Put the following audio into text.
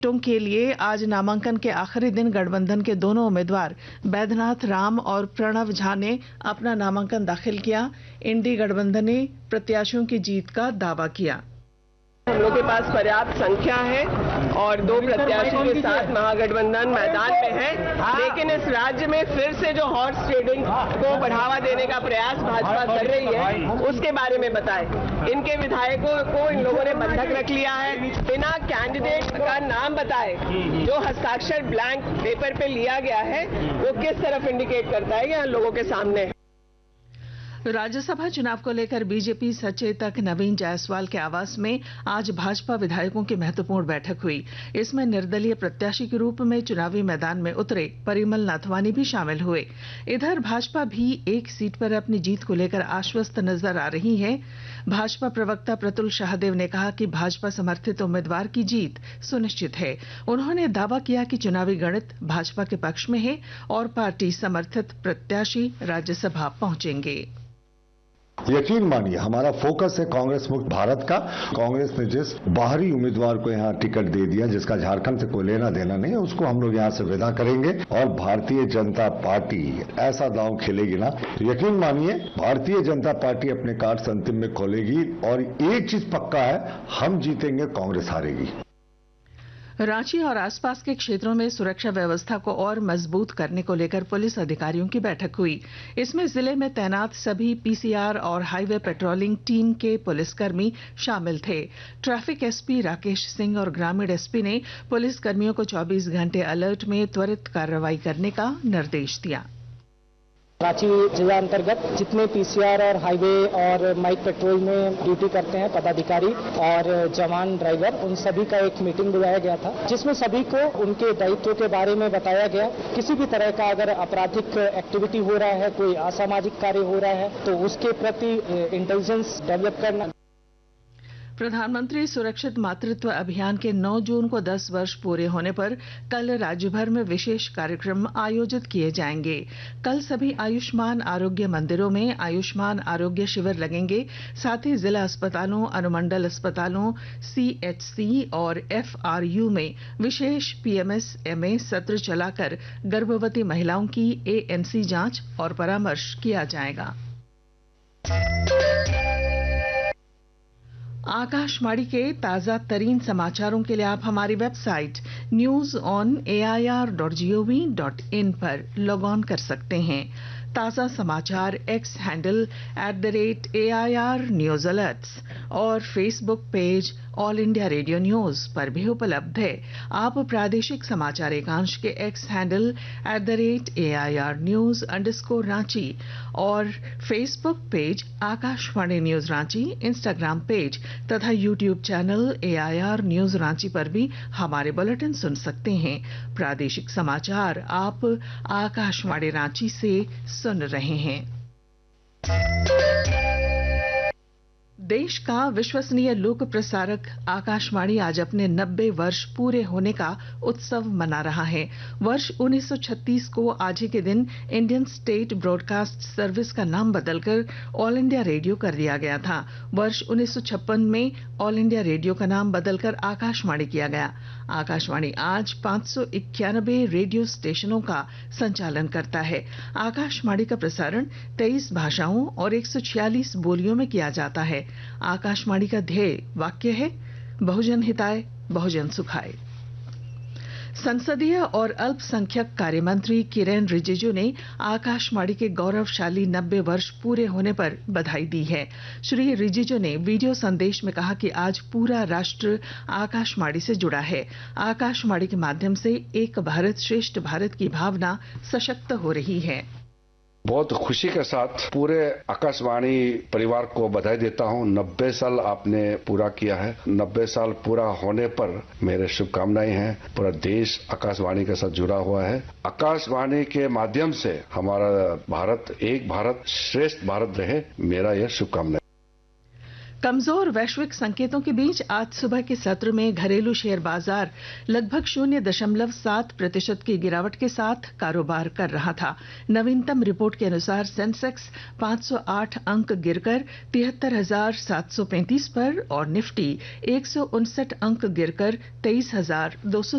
सीटों के लिए आज नामांकन के आखिरी दिन गठबंधन के दोनों उम्मीदवार बैद्यनाथ राम और प्रणव झा ने अपना नामांकन दाखिल किया। इंडी गठबंधन ने प्रत्याशियों की जीत का दावा किया। हम लोग के पास पर्याप्त संख्या है और 2 प्रत्याशियों के साथ महागठबंधन मैदान में है, लेकिन इस राज्य में फिर से जो हॉर्स ट्रेडिंग को बढ़ावा देने का प्रयास भाजपा कर रही है उसके बारे में बताएं। इनके विधायकों को इन लोगों ने बंधक रख लिया है, बिना कैंडिडेट का नाम बताए जो हस्ताक्षर ब्लैंक पेपर पे लिया गया है वो किस तरफ इंडिकेट करता है कि लोगों के सामने है। राज्यसभा चुनाव को लेकर बीजेपी सचेतक नवीन जायसवाल के आवास में आज भाजपा विधायकों की महत्वपूर्ण बैठक हुई। इसमें निर्दलीय प्रत्याशी के रूप में चुनावी मैदान में उतरे परिमल नाथवानी भी शामिल हुए। इधर भाजपा भी एक सीट पर अपनी जीत को लेकर आश्वस्त नजर आ रही है। भाजपा प्रवक्ता प्रतुल शाहदेव ने कहा कि भाजपा समर्थित उम्मीदवार की जीत सुनिश्चित है। उन्होंने दावा किया कि चुनावी गणित भाजपा के पक्ष में है और पार्टी समर्थित प्रत्याशी राज्यसभा पहुंचेंगे। यकीन मानिए हमारा फोकस है कांग्रेस मुक्त भारत का। कांग्रेस ने जिस बाहरी उम्मीदवार को यहाँ टिकट दे दिया जिसका झारखंड से कोई लेना देना नहीं है उसको हम लोग यहाँ से विदा करेंगे और भारतीय जनता पार्टी ऐसा दांव खेलेगी ना, यकीन मानिए भारतीय जनता पार्टी अपने कार्ड्स अंतिम में खोलेगी और एक चीज पक्का है, हम जीतेंगे, कांग्रेस हारेगी। रांची और आसपास के क्षेत्रों में सुरक्षा व्यवस्था को और मजबूत करने को लेकर पुलिस अधिकारियों की बैठक हुई। इसमें जिले में तैनात सभी पीसीआर और हाईवे पेट्रोलिंग टीम के पुलिसकर्मी शामिल थे। ट्रैफिक एसपी राकेश सिंह और ग्रामीण एसपी ने पुलिसकर्मियों को 24 घंटे अलर्ट में त्वरित कार्रवाई करने का निर्देश दिया। रांची जिला अंतर्गत जितने पीसीआर और हाईवे और माइक पेट्रोल में ड्यूटी करते हैं पदाधिकारी और जवान ड्राइवर, उन सभी का एक मीटिंग बुलाया गया था जिसमें सभी को उनके दायित्व के बारे में बताया गया। किसी भी तरह का अगर आपराधिक एक्टिविटी हो रहा है, कोई असामाजिक कार्य हो रहा है तो उसके प्रति इंटेलिजेंस डेवलप करना। प्रधानमंत्री सुरक्षित मातृत्व अभियान के 9 जून को 10 वर्ष पूरे होने पर कल राज्य भर में विशेष कार्यक्रम आयोजित किए जाएंगे। कल सभी आयुष्मान आरोग्य मंदिरों में आयुष्मान आरोग्य शिविर लगेंगे। साथ ही जिला अस्पतालों, अनुमंडल अस्पतालों, सीएचसी और एफआरयू में विशेष पीएमएस-एमए सत्र चलाकर गर्भवती महिलाओं की एएनसी जांच और परामर्श किया जाएगा। आकाशवाणी के ताजा तरीन समाचारों के लिए आप हमारी वेबसाइट news.on.air.gov.in पर लॉग ऑन कर सकते हैं। ताजा समाचार x handle @AIR news alerts और Facebook page all India radio news पर भी उपलब्ध है। आप प्रादेशिक समाचार एकांश के एक्स हैंडल @AIR news_रांची और Facebook page Akashvani news Ranchi, Instagram page तथा YouTube channel AIR news Ranchi पर भी हमारे बुलेटिन सुन सकते हैं। प्रादेशिक समाचार आप आकाशवाणी रांची से सुन रहे हैं। देश का विश्वसनीय लोक प्रसारक आकाशवाणी आज अपने 90 वर्ष पूरे होने का उत्सव मना रहा है। वर्ष 1936 को आज ही के दिन इंडियन स्टेट ब्रॉडकास्ट सर्विस का नाम बदलकर ऑल इंडिया रेडियो कर दिया गया था। वर्ष 1956 में ऑल इंडिया रेडियो का नाम बदलकर आकाशवाणी किया गया। आकाशवाणी आज 591 रेडियो स्टेशनों का संचालन करता है। आकाशवाणी का प्रसारण 23 भाषाओं और 146 बोलियों में किया जाता है। आकाशवाणी का ध्येय वाक्य है, बहुजन हिताय बहुजन सुखाय। संसदीय और अल्पसंख्यक कार्य मंत्री किरेन रिजिजू ने आकाशवाणी के गौरवशाली 90 वर्ष पूरे होने पर बधाई दी है। श्री रिजिजू ने वीडियो संदेश में कहा कि आज पूरा राष्ट्र आकाशवाणी से जुड़ा है। आकाशवाणी के माध्यम से एक भारत श्रेष्ठ भारत की भावना सशक्त हो रही है। बहुत खुशी के साथ पूरे आकाशवाणी परिवार को बधाई देता हूं। 90 साल आपने पूरा किया है। 90 साल पूरा होने पर मेरे शुभकामनाएं हैं। पूरा देश आकाशवाणी के साथ जुड़ा हुआ है। आकाशवाणी के माध्यम से हमारा भारत एक भारत श्रेष्ठ भारत रहे, मेरा यह शुभकामनाएं। कमजोर वैश्विक संकेतों के बीच आज सुबह के सत्र में घरेलू शेयर बाजार लगभग 0.7% की गिरावट के साथ कारोबार कर रहा था। नवीनतम रिपोर्ट के अनुसार सेंसेक्स 508 अंक गिरकर 73,735 पर और निफ्टी 159 अंक गिरकर 23,200